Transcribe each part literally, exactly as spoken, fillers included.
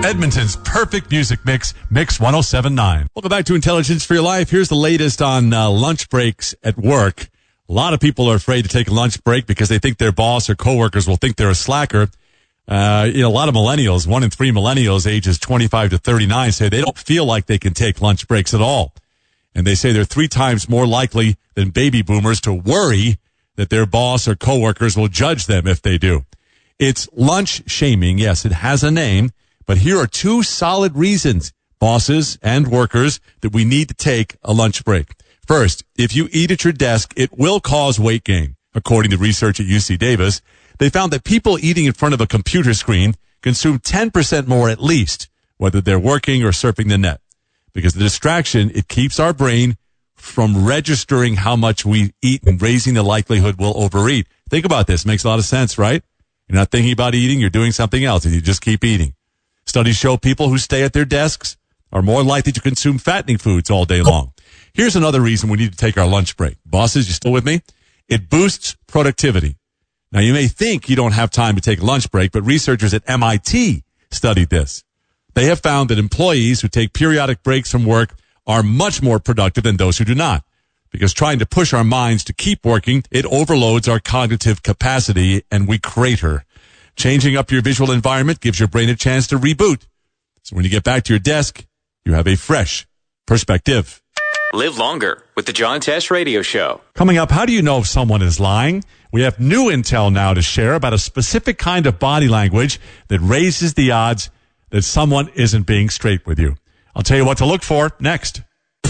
Edmonton's perfect music mix, Mix one oh seven point nine. Welcome back to Intelligence for Your Life. Here's the latest on uh, lunch breaks at work. A lot of people are afraid to take a lunch break because they think their boss or coworkers will think they're a slacker. Uh, you know, a lot of millennials, one in three millennials ages twenty-five to thirty-nine say they don't feel like they can take lunch breaks at all. And they say they're three times more likely than baby boomers to worry that their boss or coworkers will judge them if they do. It's lunch shaming. Yes, it has a name, but here are two solid reasons, bosses and workers, that we need to take a lunch break. First, if you eat at your desk, it will cause weight gain. According to research at U C Davis, they found that people eating in front of a computer screen consume ten percent more at least, whether they're working or surfing the net. Because the distraction, it keeps our brain from registering how much we eat and raising the likelihood we'll overeat. Think about this. Makes a lot of sense, right? You're not thinking about eating. You're doing something else, and you just keep eating. Studies show people who stay at their desks are more likely to consume fattening foods all day long. Here's another reason we need to take our lunch break. Bosses, you still with me? It boosts productivity. Now, you may think you don't have time to take a lunch break, but researchers at M I T studied this. They have found that employees who take periodic breaks from work are much more productive than those who do not. Because trying to push our minds to keep working, it overloads our cognitive capacity and we crater. Changing up your visual environment gives your brain a chance to reboot. So when you get back to your desk, you have a fresh perspective. Live longer with the John Tesh Radio Show. Coming up, how do you know if someone is lying? We have new intel now to share about a specific kind of body language that raises the odds that someone isn't being straight with you. I'll tell you what to look for next.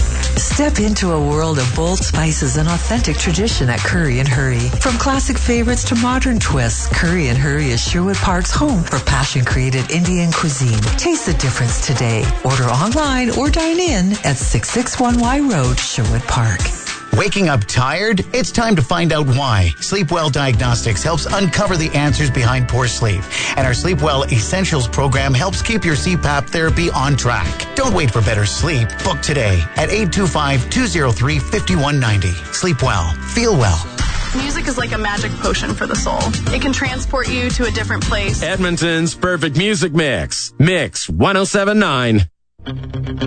Step into a world of bold spices and authentic tradition at Curry and Hurry. From classic favorites to modern twists, Curry and Hurry is Sherwood Park's home for passion-created Indian cuisine. Taste the difference today. Order online or dine in at six sixty-one Y Road, Sherwood Park. Waking up tired? It's time to find out why. Sleepwell Diagnostics helps uncover the answers behind poor sleep. And our Sleepwell Essentials program helps keep your C PAP therapy on track. Don't wait for better sleep. Book today at eight two five, two oh three, five one nine oh. Sleep well. Feel well. Music is like a magic potion for the soul. It can transport you to a different place. Edmonton's perfect music mix. Mix one oh seven point nine.